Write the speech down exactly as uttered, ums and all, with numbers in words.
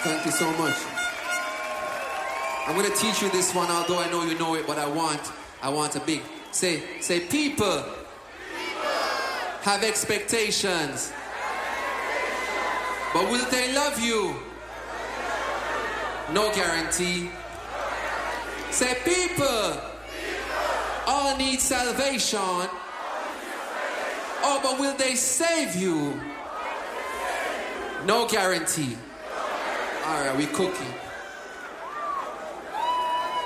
Thank you so much. I'm going to teach you this one, although I know you know it, but I want, I want a big, say, say, people, people. Have expectations, but will they love you? No guarantee. Say, people, all need salvation. Oh, but will they save you? No guarantee. All right, we cooking.